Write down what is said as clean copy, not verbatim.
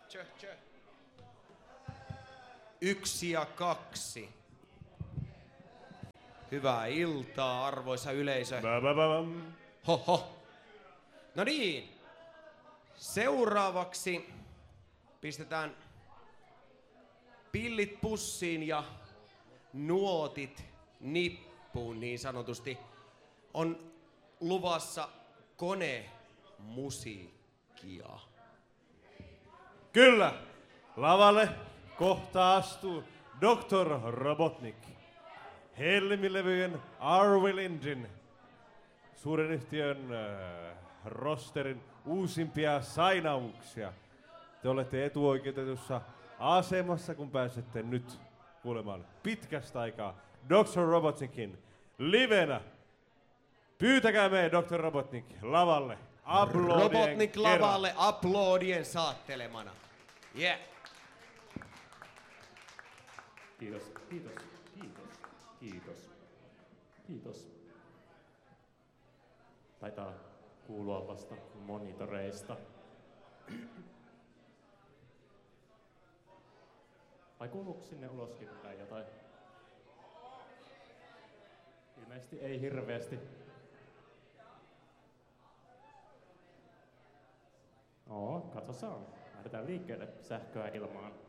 1 ja 2. Hyvää iltaa, arvoisa yleisö. Hoho. No niin. Seuraavaksi pistetään pillit pussiin ja nuotit nippuun niin sanotusti. On luvassa konemusiikkia. Kyllä. Lavalle kohta astuu Dr. Robotnik. Helmilevyjen Arvel Engine, suuren yhtiön rosterin uusimpia sainauksia. Te olette etuoikeutetussa asemassa, kun pääsette nyt kuulemaan pitkästä aikaa Dr. Robotnikin livenä. Pyytäkää me Dr. Robotnik lavalle. Robotnik lavalle aplodien saattelemana. Yeah. Kiitos, kiitos, kiitos, kiitos, kiitos. Taitaa kuulua vasta monitoreista. Vai kuuluuko sinne uloskin päin jotain? Ilmeisesti ei hirveästi. No, katsotaan. Lähdetään liikkeelle sähköä ilmaan.